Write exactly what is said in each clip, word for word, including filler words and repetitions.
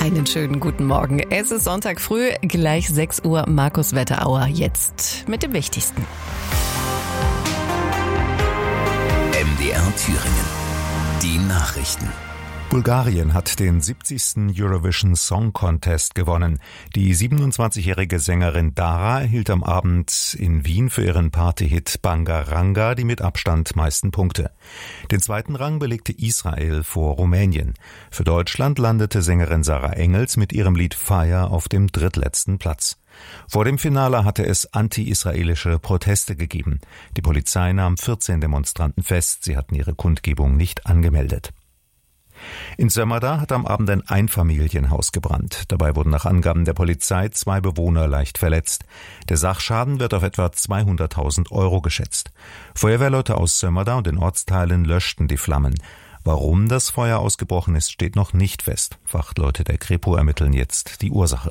Einen schönen guten Morgen. Es ist Sonntag früh, gleich sechs Uhr. Markus Wetterauer jetzt mit dem Wichtigsten. M D R Thüringen. Die Nachrichten. Bulgarien hat den siebzigsten Eurovision Song Contest gewonnen. Die siebenundzwanzigjährige Sängerin Dara erhielt am Abend in Wien für ihren Partyhit Bangaranga die mit Abstand meisten Punkte. Den zweiten Rang belegte Israel vor Rumänien. Für Deutschland landete Sängerin Sarah Engels mit ihrem Lied Fire auf dem drittletzten Platz. Vor dem Finale hatte es anti-israelische Proteste gegeben. Die Polizei nahm vierzehn Demonstranten fest. Sie hatten ihre Kundgebung nicht angemeldet. In Sömmerda hat am Abend ein Einfamilienhaus gebrannt. Dabei wurden nach Angaben der Polizei zwei Bewohner leicht verletzt. Der Sachschaden wird auf etwa zweihunderttausend Euro geschätzt. Feuerwehrleute aus Sömmerda und den Ortsteilen löschten die Flammen. Warum das Feuer ausgebrochen ist, steht noch nicht fest. Fachleute der Kripo ermitteln jetzt die Ursache.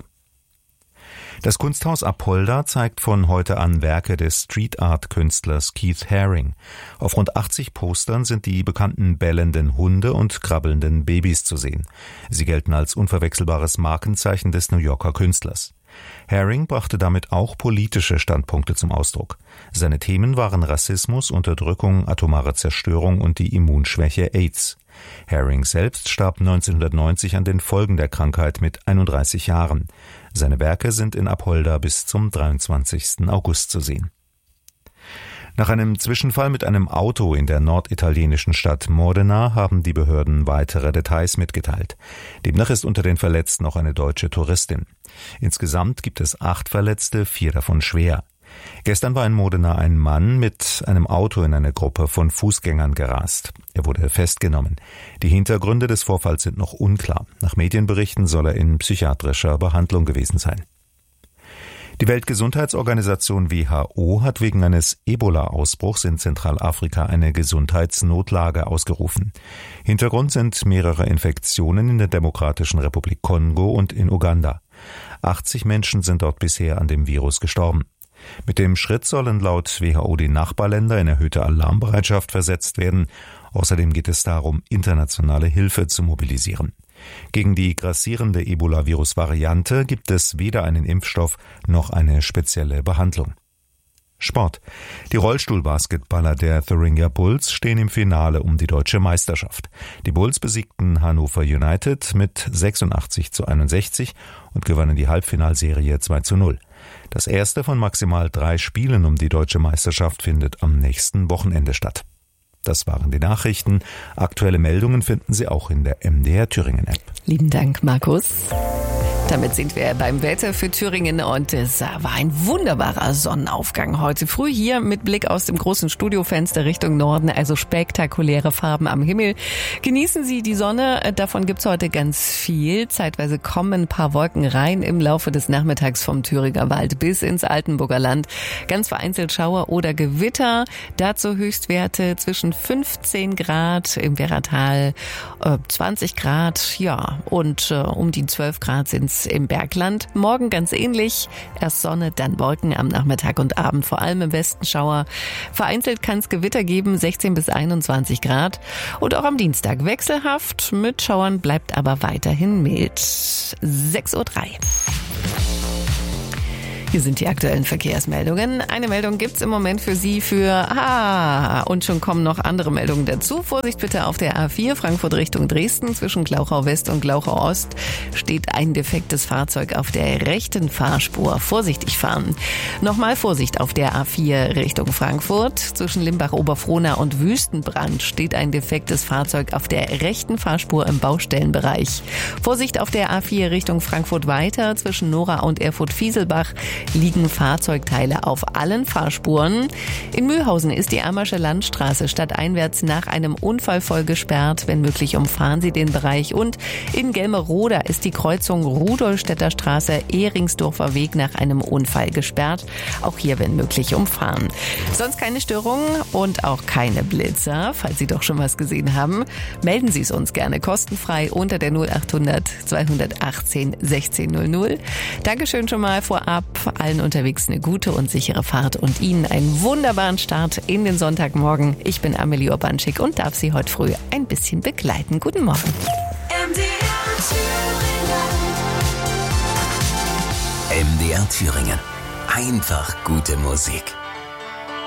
Das Kunsthaus Apolda zeigt von heute an Werke des Street-Art-Künstlers Keith Haring. Auf rund achtzig Postern sind die bekannten bellenden Hunde und krabbelnden Babys zu sehen. Sie gelten als unverwechselbares Markenzeichen des New Yorker Künstlers. Haring brachte damit auch politische Standpunkte zum Ausdruck. Seine Themen waren Rassismus, Unterdrückung, atomare Zerstörung und die Immunschwäche AIDS. Haring selbst starb neunzehnhundertneunzig an den Folgen der Krankheit mit einunddreißig Jahren. Seine Werke sind in Apolda bis zum dreiundzwanzigsten August zu sehen. Nach einem Zwischenfall mit einem Auto in der norditalienischen Stadt Modena haben die Behörden weitere Details mitgeteilt. Demnach ist unter den Verletzten auch eine deutsche Touristin. Insgesamt gibt es acht Verletzte, vier davon schwer. Gestern war in Modena ein Mann mit einem Auto in eine Gruppe von Fußgängern gerast. Er wurde festgenommen. Die Hintergründe des Vorfalls sind noch unklar. Nach Medienberichten soll er in psychiatrischer Behandlung gewesen sein. Die Weltgesundheitsorganisation W H O hat wegen eines Ebola-Ausbruchs in Zentralafrika eine Gesundheitsnotlage ausgerufen. Hintergrund sind mehrere Infektionen in der Demokratischen Republik Kongo und in Uganda. achtzig Menschen sind dort bisher an dem Virus gestorben. Mit dem Schritt sollen laut W H O die Nachbarländer in erhöhte Alarmbereitschaft versetzt werden. Außerdem geht es darum, internationale Hilfe zu mobilisieren. Gegen die grassierende Ebola-Virus-Variante gibt es weder einen Impfstoff noch eine spezielle Behandlung. Sport. Die Rollstuhlbasketballer der Thuringia Bulls stehen im Finale um die deutsche Meisterschaft. Die Bulls besiegten Hannover United mit sechsundachtzig zu einundsechzig und gewannen die Halbfinalserie zwei zu null. Das erste von maximal drei Spielen um die deutsche Meisterschaft findet am nächsten Wochenende statt. Das waren die Nachrichten. Aktuelle Meldungen finden Sie auch in der M D R Thüringen App. Lieben Dank, Markus. Damit sind wir beim Wetter für Thüringen und es war ein wunderbarer Sonnenaufgang heute früh hier mit Blick aus dem großen Studiofenster Richtung Norden, also spektakuläre Farben am Himmel. Genießen Sie die Sonne, davon gibt's heute ganz viel. Zeitweise kommen ein paar Wolken rein im Laufe des Nachmittags vom Thüringer Wald bis ins Altenburger Land. Ganz vereinzelt Schauer oder Gewitter, dazu Höchstwerte zwischen fünfzehn Grad im Werratal, zwanzig Grad, ja, und um die zwölf Grad sind's im Bergland. Morgen ganz ähnlich. Erst Sonne, dann Wolken am Nachmittag und Abend, vor allem im Westen Schauer. Vereinzelt kann es Gewitter geben, sechzehn bis einundzwanzig Grad. Und auch am Dienstag wechselhaft. Mit Schauern bleibt aber weiterhin mild. sechs Uhr drei. Hier sind die aktuellen Verkehrsmeldungen. Eine Meldung gibt's im Moment für Sie für Ah, und schon kommen noch andere Meldungen dazu. Vorsicht bitte auf der A vier Frankfurt Richtung Dresden. Zwischen Glauchau West und Glauchau Ost steht ein defektes Fahrzeug auf der rechten Fahrspur. Vorsichtig fahren. Nochmal Vorsicht auf der A vier Richtung Frankfurt. Zwischen Limbach-Oberfrohna und Wüstenbrand steht ein defektes Fahrzeug auf der rechten Fahrspur im Baustellenbereich. Vorsicht auf der A vier Richtung Frankfurt weiter. Zwischen Nora und Erfurt-Fieselbach liegen Fahrzeugteile auf allen Fahrspuren. In Mühlhausen ist die Ammersche Landstraße stadteinwärts nach einem Unfall voll gesperrt. Wenn möglich, umfahren Sie den Bereich. Und in Gelmeroda ist die Kreuzung Rudolstädter Straße, Ehringsdorfer Weg nach einem Unfall gesperrt. Auch hier, wenn möglich, umfahren. Sonst keine Störungen und auch keine Blitzer. Falls Sie doch schon was gesehen haben, melden Sie es uns gerne kostenfrei unter der null achthundert zweihundertachtzehn sechzehn null null. Dankeschön schon mal vorab. Allen unterwegs eine gute und sichere Fahrt und Ihnen einen wunderbaren Start in den Sonntagmorgen. Ich bin Amelie Urbanschik und darf Sie heute früh ein bisschen begleiten. Guten Morgen. M D R M D R Thüringen. Einfach gute Musik.